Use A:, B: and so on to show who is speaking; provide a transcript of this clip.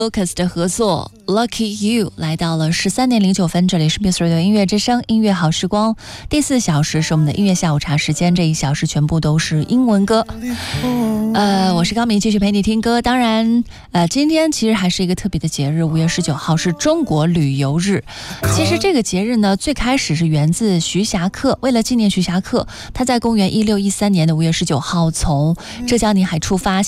A: Lucas 的合作 Lucky You 来到了13点09分，这里是 Muse Radio 音乐之声音乐好时光，第4小时是我们的音乐下午茶时间，这1小时全部都是英文歌。我是高明，继续陪你听歌。当然今天其实还是一个特别的节日，5月19号是中国旅游日。其实这个节日呢，最开始是源自徐霞客，为了纪念徐霞客，他在公元1613年的5月19号从浙江宁海出发，